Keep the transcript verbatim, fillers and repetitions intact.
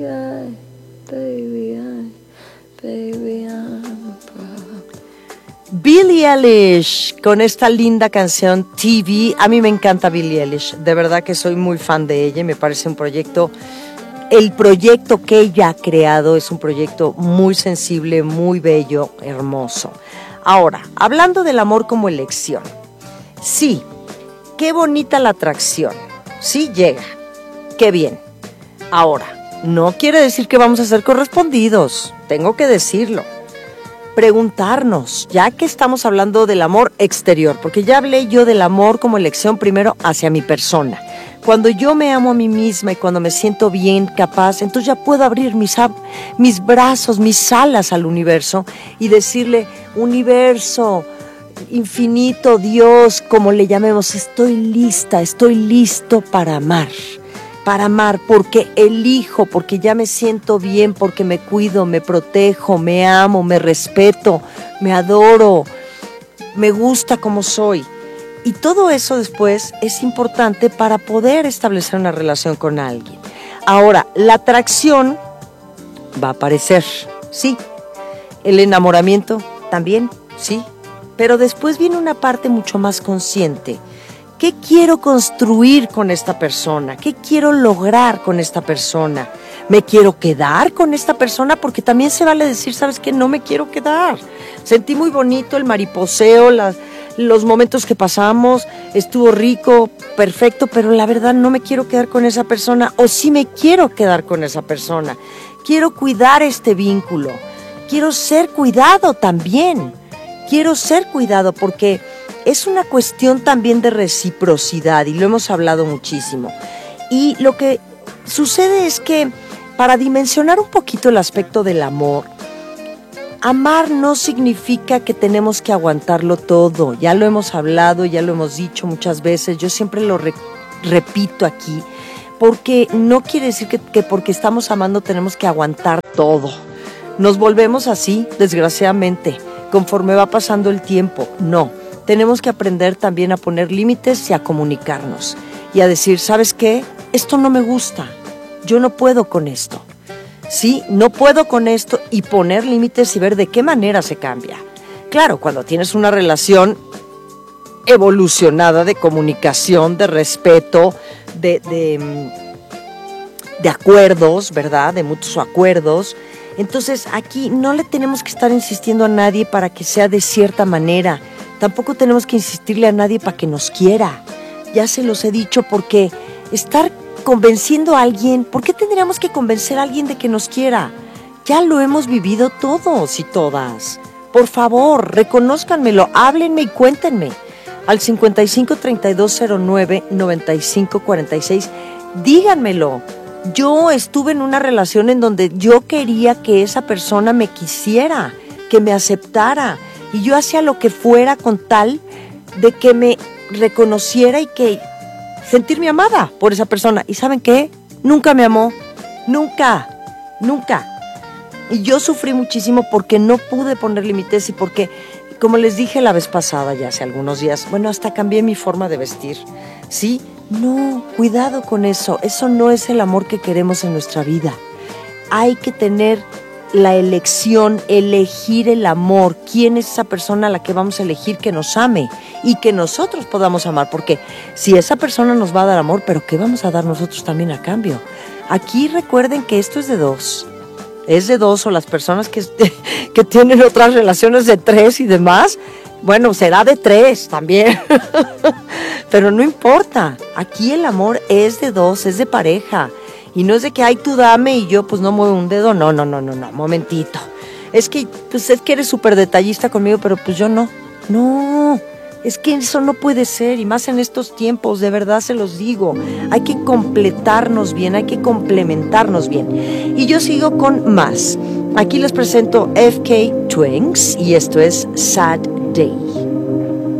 I, baby, I, baby, I'm proud. Billie Eilish, con esta linda canción T V. A mí me encanta Billie Eilish, de verdad que soy muy fan de ella y me parece un proyecto, el proyecto que ella ha creado es un proyecto muy sensible, muy bello, hermoso. Ahora, hablando del amor como elección, sí, qué bonita la atracción, sí llega, qué bien. Ahora, no quiere decir que vamos a ser correspondidos, tengo que decirlo. Preguntarnos, ya que estamos hablando del amor exterior, porque ya hablé yo del amor como elección primero hacia mi persona. Cuando yo me amo a mí misma y cuando me siento bien, capaz, entonces ya puedo abrir mis, mis brazos, mis alas al universo y decirle, universo, infinito, Dios, como le llamemos, estoy lista, estoy listo para amar. Para amar, porque elijo, porque ya me siento bien, porque me cuido, me protejo, me amo, me respeto, me adoro, me gusta como soy. Y todo eso después es importante para poder establecer una relación con alguien. Ahora, la atracción va a aparecer, sí. El enamoramiento también, sí. Pero después viene una parte mucho más consciente. ¿Qué quiero construir con esta persona? ¿Qué quiero lograr con esta persona? ¿Me quiero quedar con esta persona? Porque también se vale decir, ¿sabes qué? No me quiero quedar. Sentí muy bonito el mariposeo, la, los momentos que pasamos, estuvo rico, perfecto, pero la verdad no me quiero quedar con esa persona, o sí me quiero quedar con esa persona. Quiero cuidar este vínculo. Quiero ser cuidado también. Quiero ser cuidado porque es una cuestión también de reciprocidad y lo hemos hablado muchísimo. Y lo que sucede es que para dimensionar un poquito el aspecto del amor, amar no significa que tenemos que aguantarlo todo. Ya lo hemos hablado, ya lo hemos dicho muchas veces, yo siempre lo re- repito aquí, porque no quiere decir que, que porque estamos amando tenemos que aguantar todo. Nos volvemos así, desgraciadamente, conforme va pasando el tiempo. No. Tenemos que aprender también a poner límites y a comunicarnos y a decir, ¿sabes qué? Esto no me gusta, yo no puedo con esto, ¿sí? No puedo con esto y poner límites y ver de qué manera se cambia. Claro, cuando tienes una relación evolucionada de comunicación, de respeto, de, de, de acuerdos, ¿verdad? De mutuos acuerdos. Entonces aquí no le tenemos que estar insistiendo a nadie para que sea de cierta manera. Tampoco tenemos que insistirle a nadie para que nos quiera. Ya se los he dicho, porque estar convenciendo a alguien, ¿por qué tendríamos que convencer a alguien de que nos quiera? Ya lo hemos vivido todos y todas. Por favor, reconózcanmelo, háblenme y cuéntenme. Al cincuenta y cinco, treinta y dos, cero nueve, noventa y cinco, cuarenta y seis, díganmelo. Yo estuve en una relación en donde yo quería que esa persona me quisiera, que me aceptara. Y yo hacía lo que fuera con tal de que me reconociera y que sentirme amada por esa persona. ¿Y saben qué? Nunca me amó. Nunca. Nunca. Y yo sufrí muchísimo porque no pude poner límites y porque, como les dije la vez pasada, ya hace algunos días, bueno, hasta cambié mi forma de vestir. ¿Sí? No, cuidado con eso. Eso no es el amor que queremos en nuestra vida. Hay que tener la elección, elegir el amor. ¿Quién es esa persona a la que vamos a elegir que nos ame y que nosotros podamos amar? Porque si esa persona nos va a dar amor, ¿pero qué vamos a dar nosotros también a cambio? Aquí recuerden que esto es de dos. Es de dos, o las personas que, que tienen otras relaciones de tres y demás, bueno, será de tres también. Pero no importa. Aquí el amor es de dos, es de pareja. Y no es de que, ay, tú dame y yo pues no muevo un dedo. No, no, no, no, no, momentito. Es que, pues es que eres súper detallista conmigo, pero pues yo no. No, es que eso no puede ser. Y más en estos tiempos, de verdad se los digo. Hay que completarnos bien, hay que complementarnos bien. Y yo sigo con más. Aquí les presento F K Twigs y esto es Sad Day.